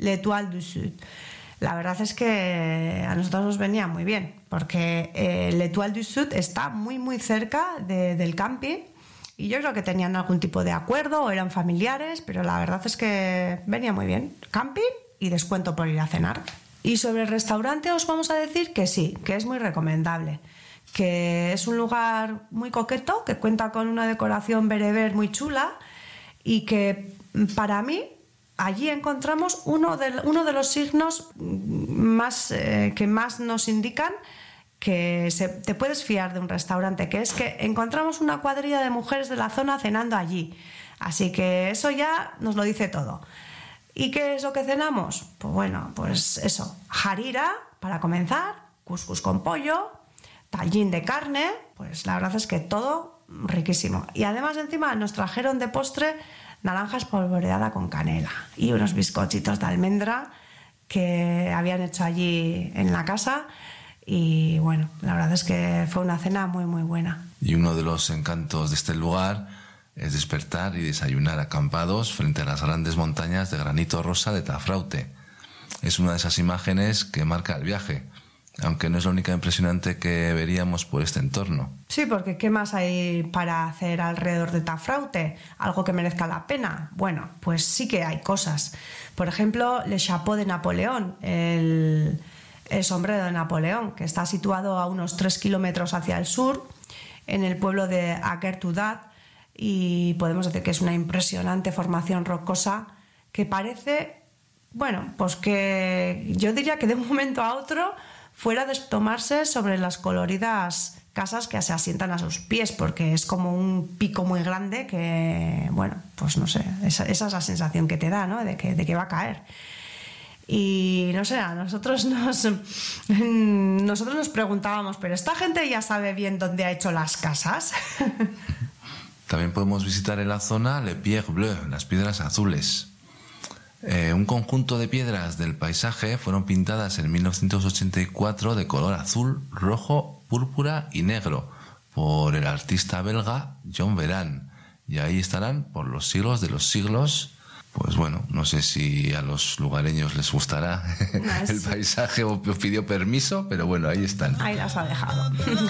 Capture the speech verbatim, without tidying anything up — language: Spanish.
L'Étoile du Sud. La verdad es que a nosotros nos venía muy bien, porque eh, L'Étoile du Sud está muy muy cerca de, del camping, y yo creo que tenían algún tipo de acuerdo o eran familiares, pero la verdad es que venía muy bien. Camping y descuento por ir a cenar. Y sobre el restaurante os vamos a decir que sí, que es muy recomendable, que es un lugar muy coqueto, que cuenta con una decoración bereber muy chula y que para mí allí encontramos uno de, uno de los signos más, eh, que más nos indican que se, te puedes fiar de un restaurante, que es que encontramos una cuadrilla de mujeres de la zona cenando allí. Así que eso ya nos lo dice todo. ¿Y qué es lo que cenamos? Pues bueno, pues eso, harira para comenzar, couscous con pollo, tallín de carne, pues la verdad es que todo riquísimo. Y además encima nos trajeron de postre naranja espolvoreada con canela y unos bizcochitos de almendra que habían hecho allí en la casa, y bueno, la verdad es que fue una cena muy muy buena. Y uno de los encantos de este lugar es despertar y desayunar acampados frente a las grandes montañas de granito rosa de Tafraute. Es una de esas imágenes que marca el viaje, aunque no es la única impresionante que veríamos por este entorno. Sí, porque ¿qué más hay para hacer alrededor de Tafraute? ¿Algo que merezca la pena? Bueno, pues sí que hay cosas. Por ejemplo, Le Chapeau de Napoleón, el, el sombrero de Napoleón, que está situado a unos tres kilómetros hacia el sur, en el pueblo de Aguertudat, y podemos decir que es una impresionante formación rocosa que parece, bueno, pues que yo diría que de un momento a otro fuera de tomarse sobre las coloridas casas que se asientan a sus pies, porque es como un pico muy grande que, bueno, pues no sé, esa, esa es la sensación que te da, ¿no? De que, de que va a caer. Y no sé, a nosotros nos, nosotros nos preguntábamos, ¿pero esta gente ya sabe bien dónde ha hecho las casas? También podemos visitar en la zona Les Pierres Bleues, las piedras azules. Eh, un conjunto de piedras del paisaje fueron pintadas en mil novecientos ochenta y cuatro de color azul, rojo, púrpura y negro por el artista belga John Veran, y ahí estarán por los siglos de los siglos. Pues bueno, no sé si a los lugareños les gustará el paisaje o pidió permiso, pero bueno, ahí están. Ahí las ha dejado.